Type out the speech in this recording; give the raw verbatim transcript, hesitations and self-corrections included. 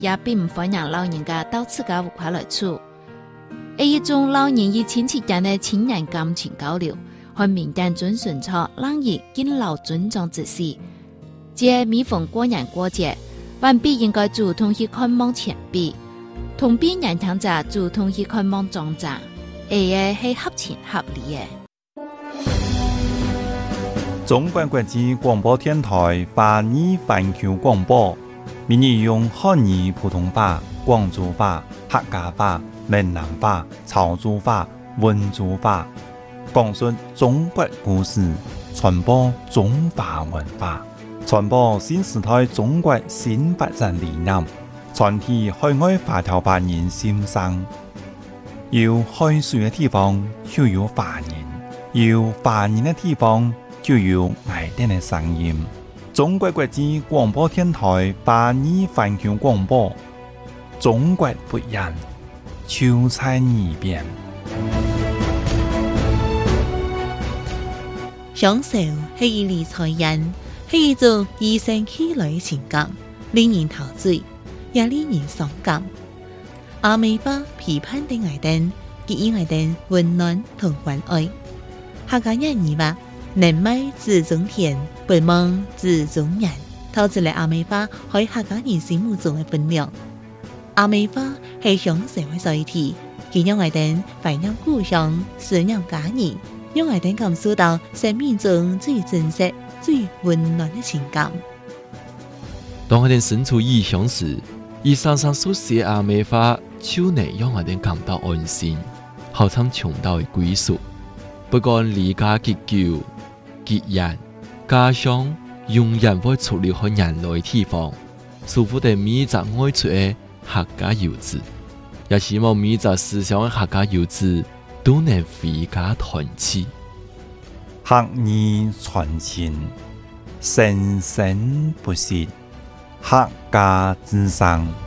也并唔欢迎老人家到自家屋企来住。係一種老人與親戚間的親人感情交流，和民間遵循着讓人敬老尊重之事。即每逢過年過節，還必應該主動去看望前輩，同別人聽者主動去看望長者，誒係合情合理嘅。 中國國際廣播電台華語環球廣播，每日用漢語普通話、廣州話、客家話、閩南話、潮州話、溫州話，講述中國故事，傳播中華文化，傳播新時代中國新發展理念，傳遞海外華僑華人心聲。有海水嘅地方就有華人，有華人嘅地方就有愛哋嘅聲音。中國國際廣播電台華語環球廣播，中國不一樣，就在耳邊。 享受係一類財人，係一種與生俱來嘅情感，令人陶醉，也令人傷感。阿美巴批判的愛燈，給予愛燈溫暖同關愛。客家人語話：能賣自種田，不忘自種人，透出嚟阿美巴喺客家人心目中嘅分量。阿美巴係享受嘅載體，佢讓愛燈懷念故鄉，思念家人，讓愛燈感受到生命中最真實、最溫暖嘅情感。 當我哋身處異鄉時，以常常書寫阿美話，就能讓我哋感到安心，好像重到嘅歸屬。不管離家結久、結緣，家鄉永遠會出離開人類地方，祝福哋每一個愛出嘅客家遊子，也希望每一個思鄉嘅客家遊子都能回家團聚。 客語傳情，生生不息，客家之聲。